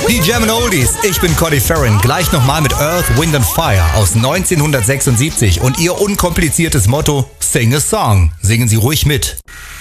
Die German Oldies, ich bin Cody Farron, gleich nochmal mit Earth, Wind and Fire aus 1976 und ihr unkompliziertes Motto, Sing a Song. Singen Sie ruhig mit.